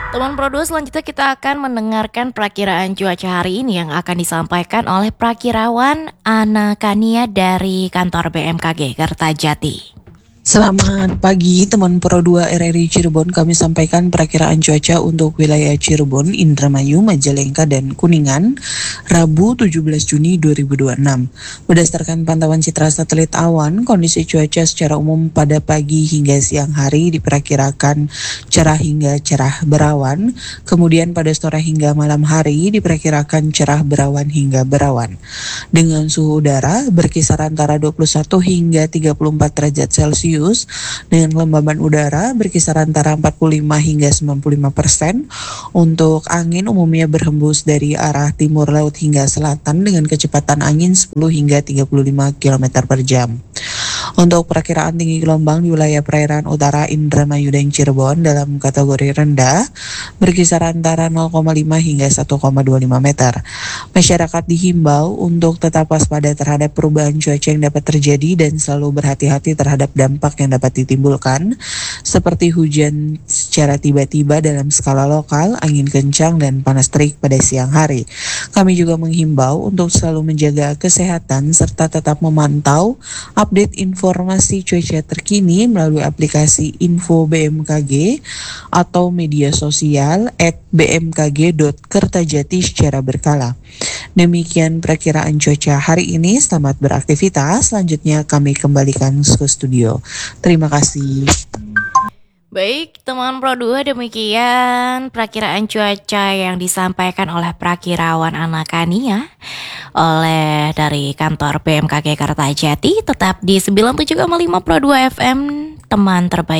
Teman Pro 2, selanjutnya kita akan mendengarkan perakiraan cuaca hari ini yang akan disampaikan oleh Prakirawan Ana Kania dari kantor BMKG Kertajati. Selamat pagi teman Pro 2 RRI Cirebon, kami sampaikan perakiraan cuaca untuk wilayah Cirebon, Indramayu, Majalengka, dan Kuningan, Rabu 17 Juni 2026. Berdasarkan pantauan citra satelit awan, kondisi cuaca secara umum pada pagi hingga siang hari diperkirakan cerah hingga cerah berawan, kemudian pada sore hingga malam hari diperkirakan cerah berawan hingga berawan. Dengan suhu udara berkisar antara 21 hingga 34 derajat Celcius, dengan kelembaban udara berkisar antara 45 hingga 95%. Untuk angin umumnya berhembus dari arah timur laut hingga selatan dengan kecepatan angin 10 hingga 35 km per jam. Untuk perakiraan tinggi gelombang di wilayah perairan utara Indramayu dan Cirebon dalam kategori rendah berkisar antara 0,5 hingga 1,25 meter. Masyarakat dihimbau untuk tetap waspada terhadap perubahan cuaca yang dapat terjadi dan selalu berhati-hati terhadap dampak yang dapat ditimbulkan, seperti hujan secara tiba-tiba dalam skala lokal, angin kencang, dan panas terik pada siang hari. Kami juga menghimbau untuk selalu menjaga kesehatan serta tetap memantau update informasi cuaca terkini melalui aplikasi Info BMKG atau media sosial @bmkg.kertajati secara berkala. Demikian perakiraan cuaca hari ini. Selamat beraktivitas. Selanjutnya kami kembalikan ke studio. Terima kasih. Baik, teman Pro 2, demikian perakiraan cuaca yang disampaikan oleh Prakirawan Ana Kania oleh dari kantor BMKG Kertajati. Tetap di 97,5 Pro 2 FM, teman terbaik.